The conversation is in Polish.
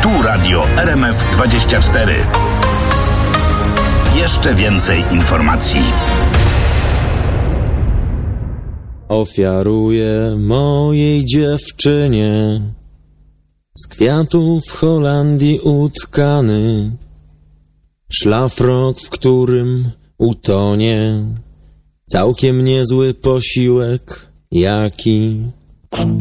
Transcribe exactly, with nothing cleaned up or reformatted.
Tu Radio R M F dwadzieścia cztery. Jeszcze więcej informacji. Ofiaruję mojej dziewczynie z kwiatów w Holandii utkany szlafrok, w którym utonie całkiem niezły posiłek, jaki